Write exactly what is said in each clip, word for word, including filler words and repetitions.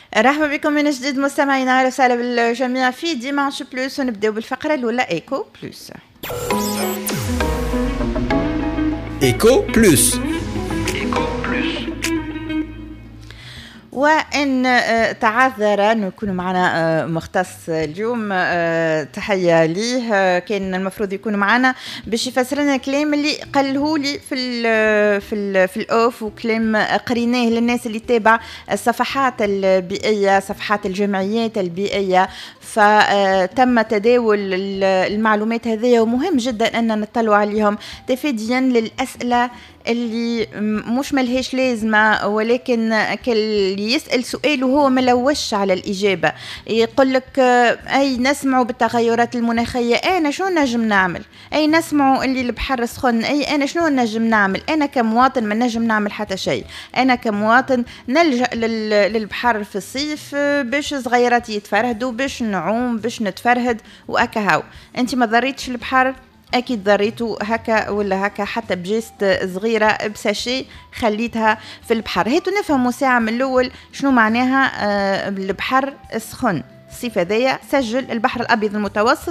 مرحبا بكم من جديد مستمعينا، اهلا وسهلا بالجميع في ديمانش بلوس، ونبداو بالفقره الاولى ايكو بلوس. ايكو بلوس. وإن تعذر أنه يكون معنا مختص اليوم، تحية ليه، كان المفروض يكون معنا باش يفسر لنا الكلام اللي قاله لي في ال في ال في الأوف، وكلام قريناه للناس اللي تابع الصفحات البيئية، صفحات الجمعيات البيئية. فتم تداول المعلومات هذه، ومهم جدا أن نطلع عليهم تفاديا للأسئلة اللي مش ملهاش لازمة، ولكن كاللي يسأل سؤال وهو ملوش على الإجابة. يقول لك أي نسمعوا بالتغيرات المناخية، أنا شو نجم نعمل؟ أي نسمعوا اللي البحر سخن، أي أنا شنو نجم نعمل؟ أنا كمواطن ما نجم نعمل حتى شيء. أنا كمواطن نلجأ للبحر في الصيف باش صغيراتي يتفرهدوا، باش نعوم، باش نتفرهد وأكهو. أنت ما ضريتش البحر، أكيد ضريتو هكا ولا هكا، حتى بجيست صغيرة بساشي خليتها في البحر. هيتو نفهموا ساعة من الأول شنو معناها آه البحر السخن. الصيف هذايا سجل البحر الأبيض المتوسط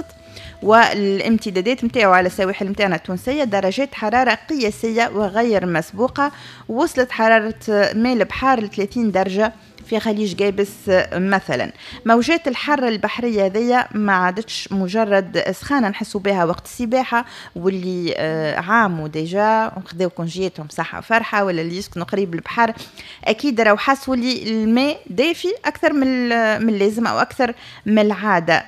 والامتدادات متاعه على السواحل متاعنا التونسية درجات حرارة قياسية وغير مسبوقة، وصلت حرارة ماء البحر ل ثلاثين درجة في خليج جابس مثلا. موجات الحر البحرية هذيا ما عادتش مجرد سخانة نحسوا بها وقت السباحة، واللي عاموا ديجا وخذوا كونجيتهم صحة وفرحة، ولا اللي يسكنوا قريب البحر أكيد راهو حسوا لي الماء دافي أكثر من من اللازم أو أكثر من العادة.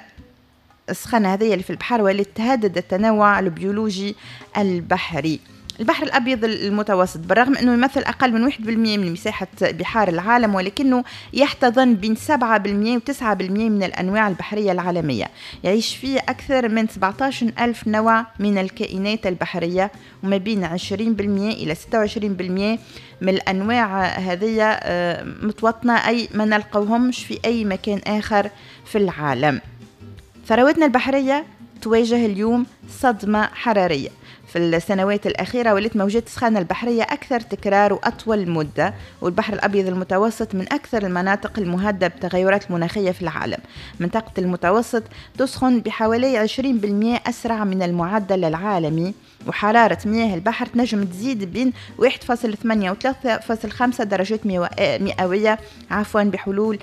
السخانة هذيا اللي في البحر ولت تهدد التنوع البيولوجي البحري. البحر الأبيض المتوسط بالرغم أنه يمثل أقل من واحد بالمئة من مساحة بحار العالم، ولكنه يحتضن بين سبعة بالمئة وتسعة بالمئة من الأنواع البحرية العالمية. يعيش فيه أكثر من سبعة عشر ألف نوع من الكائنات البحرية، وما بين عشرين بالمئة إلى ستة وعشرين بالمئة من الأنواع هذه متوطنة، أي ما نلقوهمش في أي مكان آخر في العالم. ثروتنا البحرية تواجه اليوم صدمة حرارية. في السنوات الأخيرة ولت موجات السخانة البحرية أكثر تكرار وأطول مدة، والبحر الأبيض المتوسط من أكثر المناطق المهددة بالتغيرات المناخية في العالم. منطقة المتوسط تسخن بحوالي عشرين بالمئة أسرع من المعدل العالمي، وحرارة مياه البحر تنجم تزيد بين واحد فاصلة ثمانية و ثلاثة فاصلة خمسة درجات مئوية عفوا بحلول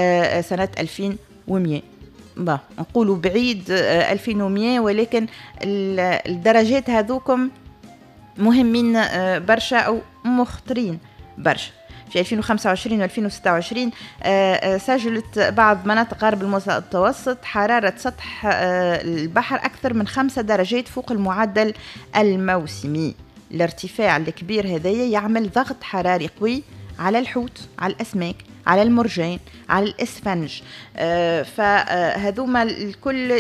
سنة ألفين ومئة. با نقولوا بعيد ألفين ومئة، ولكن الدرجات هذوكم مهمين برشا أو مخطرين برشا. في ألفين وخمسة وعشرين و ألفين وستة وعشرين سجلت بعض مناطق غرب المتوسط حرارة سطح البحر أكثر من خمسة درجات فوق المعدل الموسمي. الارتفاع الكبير هذايا يعمل ضغط حراري قوي على الحوت، على الأسماك، على المرجان، على الاسفنج. آه فهذوما الكل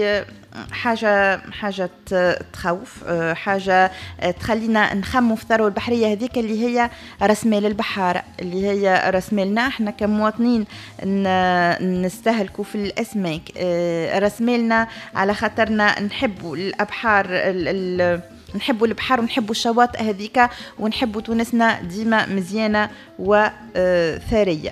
حاجة حاجة تخوف، آه حاجة تخلينا نخمو في الثروة البحرية هذيك اللي هي رسمال البحار، اللي هي رسمالنا احنا كمواطنين نستهلكوا في الأسماك. آه رسمالنا على خاطرنا نحبوا الأبحار، ال ال نحبوا البحر ونحبوا الشواطئ هذيك، ونحبوا تونسنا ديما مزيانة وثرية.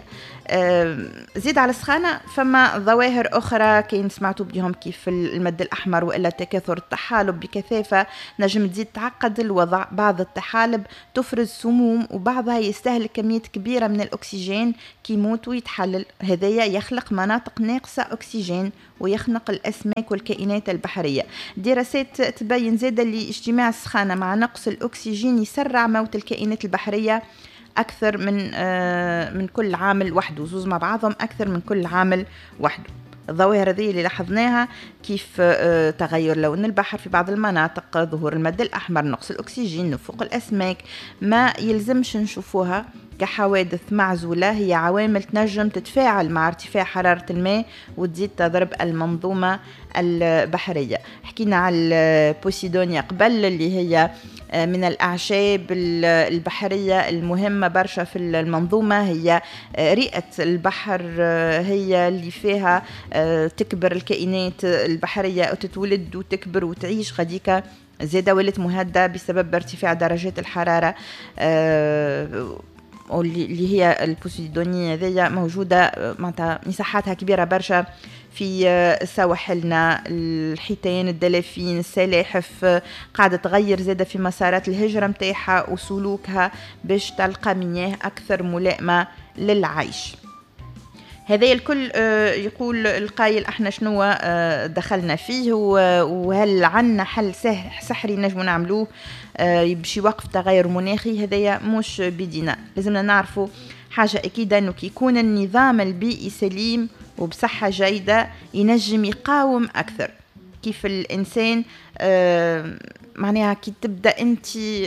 زيد على السخانة فما ظواهر أخرى كاين سمعتوا بهم كيف المد الأحمر وإلا تكاثر الطحالب بكثافة نجم تزيد تعقد الوضع. بعض الطحالب تفرز سموم، وبعضها يستهلك كميات كبيرة من الأكسجين كي يموت ويتحلل. هذايا يخلق مناطق ناقصة أكسجين ويخنق الأسماك والكائنات البحرية. دراسات تبين زيادة لاجتماع السخانة مع نقص الأكسجين يسرع موت الكائنات البحرية أكثر من من كل عامل وحده، زوز مع بعضهم أكثر من كل عامل وحده. الظواهر هذه اللي لاحظناها كيف تغير لون البحر في بعض المناطق، ظهور المد الأحمر، نقص الأكسجين، نفوق الأسماك، ما يلزمش نشوفوها كحوادث معزولة، هي عوامل تنجم تتفاعل مع ارتفاع حرارة الماء وتزيد تضرب المنظومة البحرية. حكينا على البوسيدونيا قبل، اللي هي من الأعشاب البحرية المهمة برشا في المنظومة. هي رئة البحر، هي اللي فيها تكبر الكائنات البحرية وتتولد وتكبر وتعيش. غديكا زيادة ولت مهددة بسبب ارتفاع درجات الحرارة. اللي هي البوسيدونية هذيا موجودة معناتها مساحاتها كبيرة برشا في سواحلنا، الحيتان، الدلافين، السلاحف قاعدة تغير زادة في مسارات الهجرة متاعها وسلوكها باش تلقى مياه أكثر ملائمة للعيش. هذا الكل يقول القايل احنا شنو دخلنا فيه، وهل عنا حل سحري نجم نعملوه باش يوقف التغير المناخي؟ هذايا مش بدينا. لازمنا نعرفوا حاجة أكيدة أنه كي يكون النظام البيئي سليم وبصحة جيدة ينجم يقاوم أكثر. كيف الإنسان معناها كي تبدأ أنت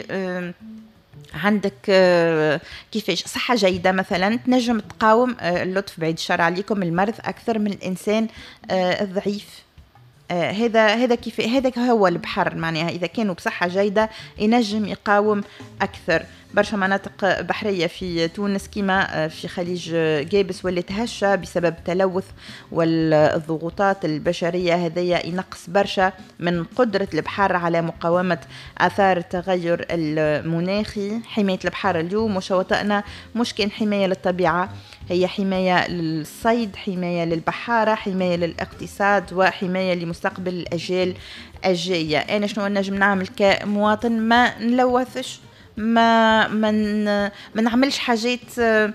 عندك كيفاش صحة جيدة مثلا تنجم تقاوم اللطف بعيد الشر عليكم المرض أكثر من الإنسان الضعيف. هذا هذا كيف هذا هو البحر معناها إذا كانوا بصحة جيدة ينجم يقاوم أكثر. برشا مناطق بحرية في تونس كما في خليج جابس واللي تهشى بسبب التلوث والضغوطات البشرية. هذايا ينقص برشا من قدرة البحر على مقاومة آثار التغير المناخي. حماية البحر اليوم وشواطئنا مش كان حماية للطبيعة، هي حماية للصيد، حماية للبحارة، حماية للاقتصاد، وحماية لمستقبل الأجيال الجاية. أنا شنو نجم نعمل كمواطن؟ ما نلوثش، ما من ما نعملش حاجات.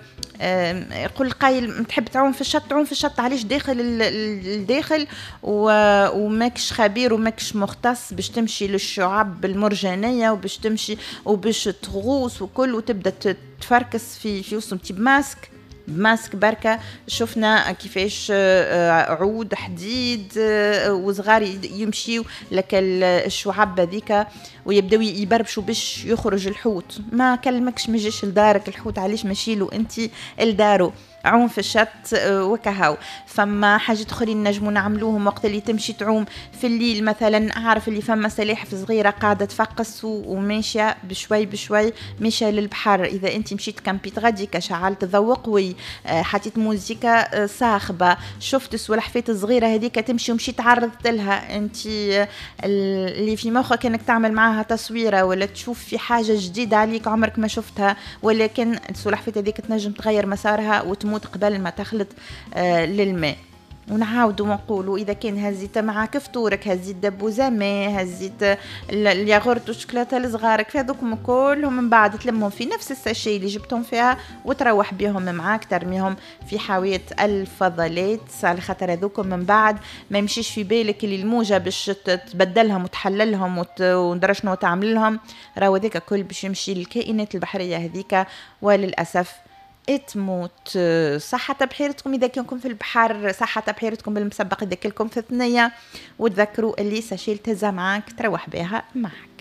يقول قايل تحب تعوم في الشط، تعوم في الشط علاش داخل الداخل وماكش خبير وماكش مختص باش تمشي للشعاب المرجانية وباش تمشي وباش تغوص وكل وتبدأ تفركس في في وسط بماسك بماسك بركة. شفنا كيفاش عود حديد وصغار يمشيوا لك الشعاب ذيك ويبداو يبربشوا باش يخرج الحوت. ما كلمكش ما جيش لدارك الحوت، علاش ماشيلو انت لدارو؟ عوم في الشط وكهو. فما حاجات اخرين نجموا نعملوهم وقت اللي تمشي تعوم في الليل مثلا. اعرف اللي فما سلاحف صغيره قاعده تفقس وماشيه بشوي بشوي ماشيه للبحر. اذا انت مشيت كامبيت غاديك شعلت ضوء قوي، حطيت موزيكا صاخبه، شفت السلحفات الصغيره هذيك تمشي ومشيت تعرضت لها، انت اللي في مخك انك تعمل معاها تصويره ولا تشوف في حاجه جديده عليك عمرك ما شفتها، ولكن السلحفات هذيك تنجم تغير مسارها وتموت قبل ما تخلط آه للماء. ونعاودوا ونقولوا اذا كان هزيت معك فطورك، هزيت دبوزه ماء، هزيت الياغورت والشوكولاته لصغارك، في هذوكم كلهم من بعد تلمهم في نفس الساشي اللي جبتهم فيها وتروح بهم معاك ترميهم في حاويه الفضلات، على خاطر هذوكم من بعد ما يمشيش في بالك اللي الموجه باش تبدلهم وتحللهم وندرى شنو تعمل لهم. راهو هذاك كل باش يمشي للكائنات البحريه هذيك، وللاسف تموت. صحة بحيرتكم إذا كنتم في البحر، صحة بحيرتكم بالمسبق إذا كنتم في الثنية، وتذكروا اللي ساشيل تهزها معاك تروح بها معك.